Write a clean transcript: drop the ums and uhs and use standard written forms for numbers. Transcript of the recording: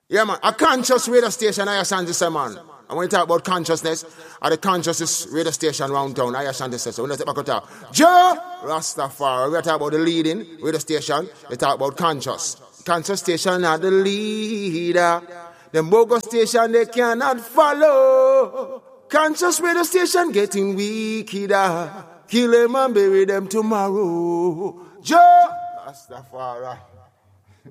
Yeah, man. A conscious radio station, I Ashanti say, man. And when you talk about consciousness, at the consciousness radio station round town, I Ashanti say, so when you talk about Joe Rastafari, we talk about the leading radio station, they talk about conscious. Conscious station are the leader. The bogus station, they cannot follow. Conscious radio station getting weaker. Kill them and bury them tomorrow. Joe Rastafari.